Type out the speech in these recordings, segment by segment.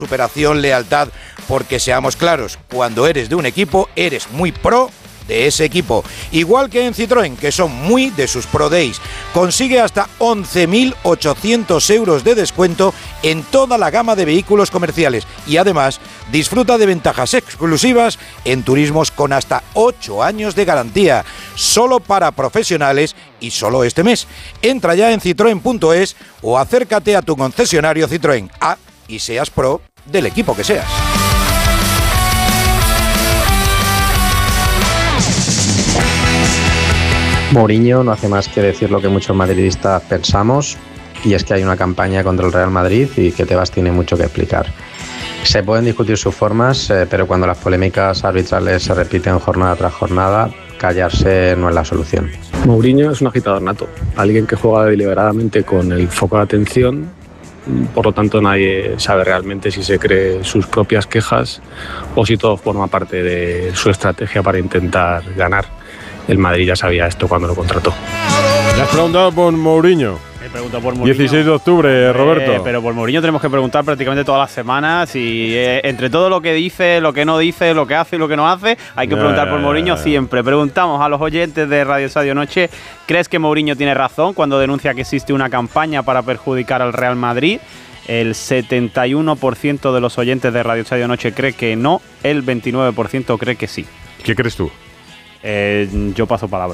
superación, lealtad, porque seamos claros, cuando eres de un equipo, eres muy pro de ese equipo. Igual que en Citroën, que son muy de sus Pro Days. Consigue hasta 11.800 euros de descuento en toda la gama de vehículos comerciales y además disfruta de ventajas exclusivas en turismos con hasta 8 años de garantía, solo para profesionales y solo este mes. Entra ya en citroen.es o acércate a tu concesionario Citroën y seas pro del equipo que seas. Mourinho no hace más que decir lo que muchos madridistas pensamos, y es que hay una campaña contra el Real Madrid y que Tebas tiene mucho que explicar. Se pueden discutir sus formas, pero cuando las polémicas arbitrales se repiten jornada tras jornada, callarse no es la solución. Mourinho es un agitador nato, alguien que juega deliberadamente con el foco de atención, por lo tanto nadie sabe realmente si se cree sus propias quejas o si todo forma parte de su estrategia para intentar ganar. El Madrid ya sabía esto cuando lo contrató. ¿Le has preguntado por Mourinho? He preguntado por Mourinho. 16 de octubre, Roberto. Pero por Mourinho tenemos que preguntar prácticamente todas las semanas y entre todo lo que dice, lo que no dice, lo que hace y lo que no hace, hay que preguntar por Mourinho siempre. Preguntamos a los oyentes de Radio Estadio Noche, ¿crees que Mourinho tiene razón cuando denuncia que existe una campaña para perjudicar al Real Madrid? El 71% de los oyentes de Radio Estadio Noche cree que no, el 29% cree que sí. ¿Qué crees tú? Yo paso palabra.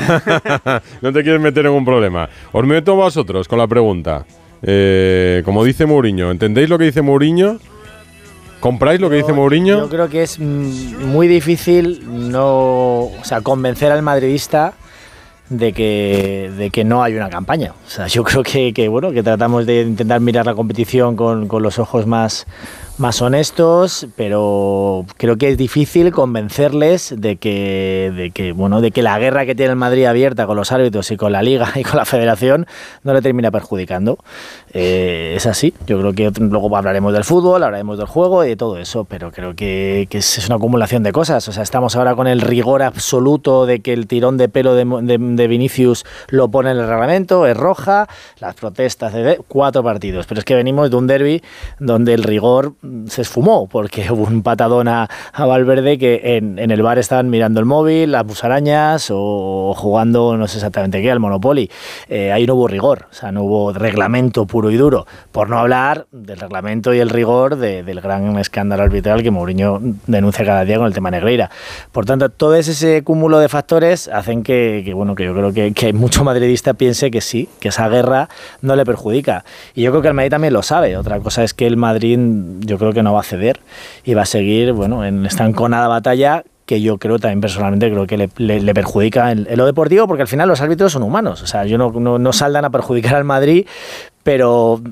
No te quieres meter en un problema. Os meto vosotros con la pregunta. Como dice Mourinho, ¿entendéis lo que dice Mourinho? ¿Compráis lo que dice Mourinho? Yo creo que es muy difícil convencer al madridista de que no hay una campaña. O sea, yo creo que tratamos de intentar mirar la competición con los ojos más honestos, pero creo que es difícil convencerles de que la guerra que tiene el Madrid abierta con los árbitros y con la Liga y con la Federación no le termina perjudicando. Es así. Yo creo que luego hablaremos del fútbol, hablaremos del juego y de todo eso, pero creo que es una acumulación de cosas. O sea, estamos ahora con el rigor absoluto de que el tirón de pelo de Vinicius lo pone en el reglamento, es roja, las protestas de 4 partidos, pero es que venimos de un derbi donde el rigor se esfumó, porque hubo un patadón a Valverde que en el bar estaban mirando el móvil, las musarañas o jugando no sé exactamente qué, al Monopoly. Ahí no hubo rigor, o sea, no hubo reglamento puro y duro, por no hablar del reglamento y el rigor del gran escándalo arbitral que Mourinho denuncia cada día con el tema Negreira. Por tanto, todo ese cúmulo de factores hacen que yo creo que mucho madridista piense que sí, que esa guerra no le perjudica. Y yo creo que el Madrid también lo sabe. Otra cosa es que el Madrid, yo creo que no va a ceder y va a seguir en esta enconada batalla que yo creo también personalmente que le perjudica en lo deportivo, porque al final los árbitros son humanos. O sea, yo no saldan a perjudicar al Madrid, pero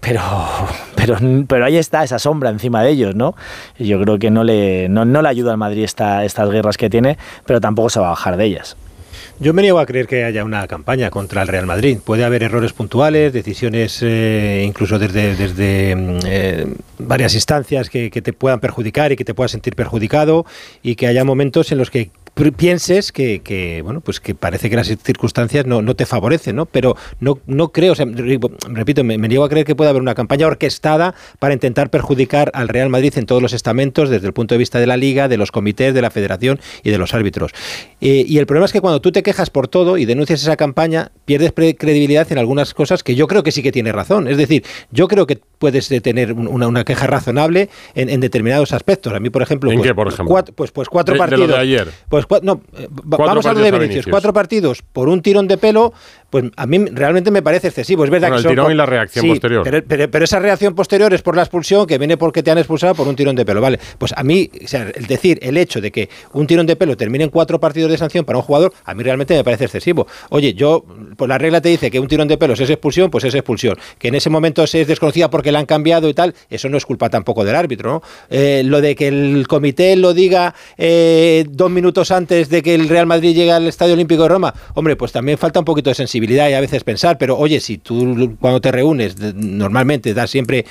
ahí está esa sombra encima de ellos, ¿no? Y yo creo que no le ayuda al Madrid estas guerras que tiene, pero tampoco se va a bajar de ellas. Yo me niego a creer que haya una campaña contra el Real Madrid. Puede haber errores puntuales, decisiones incluso desde varias instancias que te puedan perjudicar y que te puedas sentir perjudicado, y que haya momentos en los que pienses que parece que las circunstancias no te favorecen, ¿no? Pero no creo, o sea, repito, me niego a creer que pueda haber una campaña orquestada para intentar perjudicar al Real Madrid en todos los estamentos, desde el punto de vista de la Liga, de los comités, de la Federación y de los árbitros. Y el problema es que cuando tú te quejas por todo y denuncias esa campaña, pierdes credibilidad en algunas cosas que yo creo que sí que tiene razón. Es decir, yo creo que puedes tener una queja razonable en determinados aspectos. A mí, por ejemplo... ¿En qué, por ejemplo? 4 partidos... De lo de ayer. Vamos a lo de Vinicius. 4 partidos por un tirón de pelo, pues a mí realmente me parece excesivo. Es verdad que el tirón y la reacción posterior. Pero esa reacción posterior es por la expulsión, que viene porque te han expulsado por un tirón de pelo. Vale, pues a mí, o sea, el hecho de que un tirón de pelo termine en 4 partidos de sanción para un jugador, a mí realmente me parece excesivo. Oye, pues la regla te dice que un tirón de pelos es expulsión, pues es expulsión. Que en ese momento se es desconocida porque la han cambiado y tal, eso no es culpa tampoco del árbitro, ¿no? Lo de que el comité lo diga 2 minutos antes de que el Real Madrid llegue al Estadio Olímpico de Roma, hombre, pues también falta un poquito de sensibilidad. sensibilidad y a veces pensar, pero oye, si tú cuando te reúnes normalmente das siempre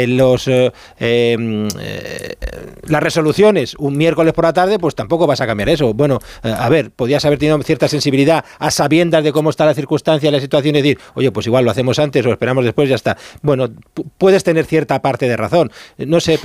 las resoluciones un miércoles por la tarde, pues tampoco vas a cambiar eso. Bueno, a ver, podías haber tenido cierta sensibilidad a sabiendas de cómo está la circunstancia, la situación y decir, oye, pues igual lo hacemos antes o esperamos después, ya está. Bueno, puedes tener cierta parte de razón. No sé,